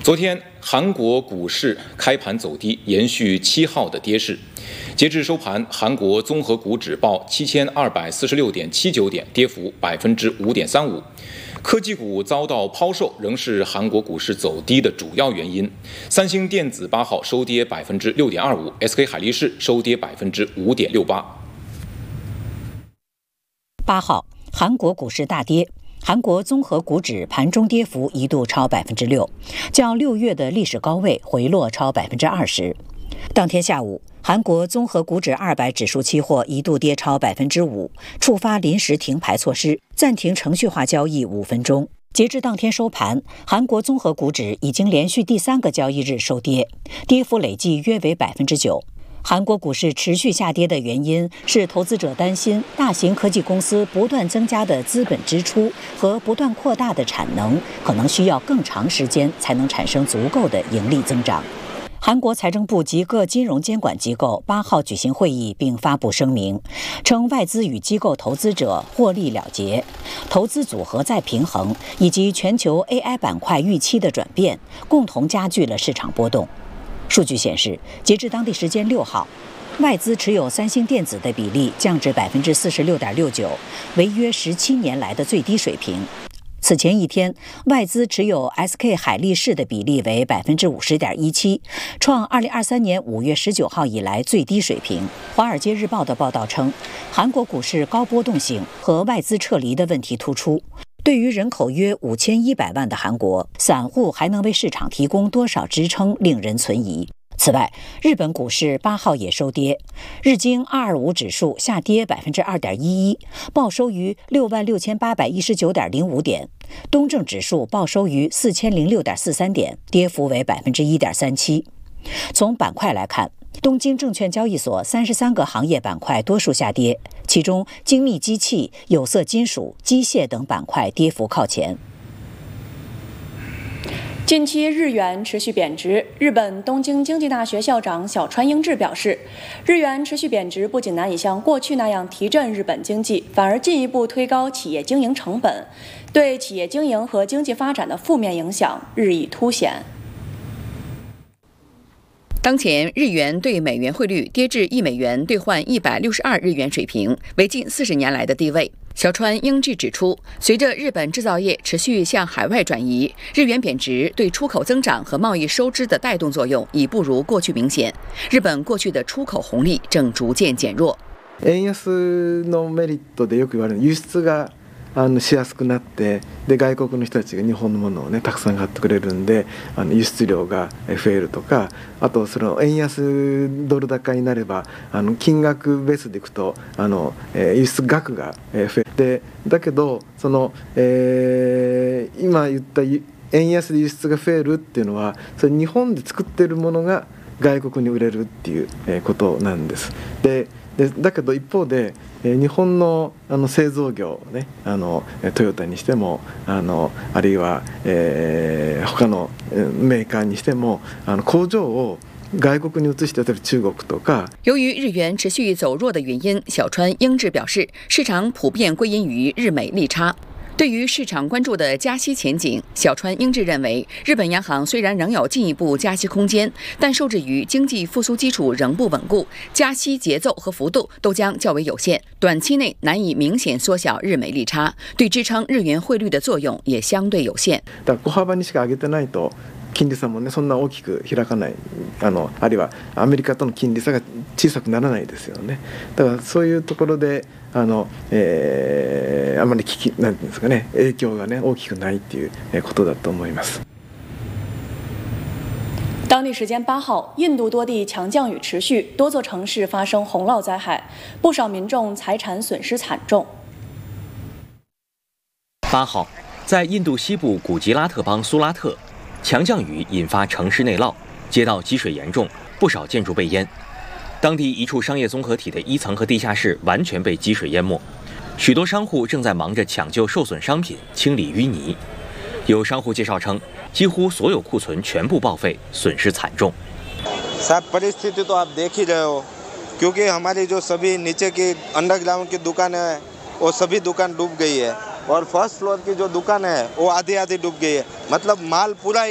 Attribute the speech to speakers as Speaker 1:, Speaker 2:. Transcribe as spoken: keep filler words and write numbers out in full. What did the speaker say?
Speaker 1: 昨天，韩国股市开盘走低，延续七号的跌势。截至收盘，韩国综合股指报七千二百四十六点七九点，跌幅百分之五点三五。科技股遭到抛售，仍是韩国股市走低的主要原因。三星电子八号收跌百分之六点二五 ，S K 海力士收跌百分之五点六八。
Speaker 2: 八号，韩国股市大跌。韩国综合股指盘中跌幅一度超百分之六，较六月的历史高位回落超百分之二十。当天下午，韩国综合股指二百指数期货一度跌超百分之五，触发临时停牌措施，暂停程序化交易五分钟。截至当天收盘，韩国综合股指已经连续第三个交易日收跌，跌幅累计约为百分之九。韩国股市持续下跌的原因是投资者担心大型科技公司不断增加的资本支出和不断扩大的产能，可能需要更长时间才能产生足够的盈利增长。韩国财政部及各金融监管机构八号举行会议，并发布声明，称外资与机构投资者获利了结，投资组合再平衡以及全球 A I 板块预期的转变，共同加剧了市场波动。数据显示，截至当地时间六号，外资持有三星电子的比例降至百分之四十六点六九，为约十七年来的最低水平。此前一天，外资持有 S K 海力士的比例为百分之五十点一七，创二零二三年五月十九号以来最低水平。华尔街日报的报道称，韩国股市高波动性和外资撤离的问题突出。对于人口约五千一百万的韩国，散户还能为市场提供多少支撑，令人存疑。此外，日本股市八号也收跌，日经二二五指数下跌百分之二点一一，报收于六万六千八百一十九点零五点；东证指数报收于四千零六点四三点，跌幅为百分之一点三七。从板块来看，东京证券交易所三十三个行业板块多数下跌，其中精密机器、有色金属、机械等板块跌幅靠前。
Speaker 3: 近期日元持续贬值，日本东京经济大学校长小川英治表示，日元持续贬值不仅难以像过去那样提振日本经济，反而进一步推高企业经营成本，对企业经营和经济发展的负面影响日益凸显。
Speaker 4: 当前日元对美元汇率跌至一美元兑换一百六十二日元水平，为近四十年来的低位。小川英治指出，随着日本制造业持续向海外转移，日元贬值对出口增长和贸易收支的带动作用已不如过去明显。日本过去的出口红利正逐渐减弱。
Speaker 5: 円安のメリットでよく言われる輸出があのしやすくなって、で外国の人たちが日本のものをねたくさん買ってくれるんで、あの輸出量が増えるとか、あとその円安ドル高になればあの金額ベースでいくとあの、えー、輸出額が増えでだけどその、えー、今言った円安で輸出が増えるっていうのは、それ日本で作ってるものが外国に売れるっていうことなんです。ででだけど一方で日本のあの製造業ね、あのトヨタにしてもあのあるいは、えー、他のメーカーにしてもあの工場を外国に移して、例えば中国とか。
Speaker 4: 由于日元持续走弱的原因，小川英治表示，市场普遍归因于日美利差。对于市场关注的加息前景，小川英治认为，日本央行虽然仍有进一步加息空间，但受制于经济复苏基础仍不稳固，加息节奏和幅度都将较为有限，短期内难以明显缩小日美利差，对支撑日元汇率的作用也相对有限。
Speaker 5: だから小幅にしか上げてないと。金利差もねそんな大きく開かない、あのあるいはアメリカとの金利差が小さくならないですよね。だからそういうところであの、えー、あまり危機なんていうんですかね、影響がね大きくないっていうことだと思います。
Speaker 3: 当地时间八号，印度多地强降雨持续，多座城市发生洪涝灾害，不少民众财产损失惨重。
Speaker 6: 八号，在印度西部古吉拉特邦苏拉特。强降雨引发城市内涝，街道积水严重，不少建筑被淹。当地一处商业综合体的一层和地下室完全被积水淹没，许多商户正在忙着抢救受损商品、清理淤泥。有商户介绍称，几乎所有库存全部报废，损失惨重。
Speaker 7: साहब परिस्थिति तो आप देख ही रहे हो, क्योंकि हमारी जो सभी नीचे की अंडरग्राउंड की दुकानें हैं, वो सभी दुकान डूब गई है, और फर्स्ट फ्लोर की जो दुकान है वो आधी आधी डूब गई है। मतलब माल पूरा